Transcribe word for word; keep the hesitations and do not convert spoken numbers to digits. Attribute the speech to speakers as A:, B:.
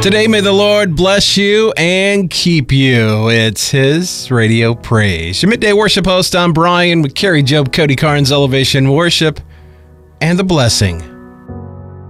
A: Today, may the Lord bless you and keep you. It's His Radio Praise. Your midday worship host, I'm Brian with Carrie Job, Cody Carnes, Elevation Worship, and the blessing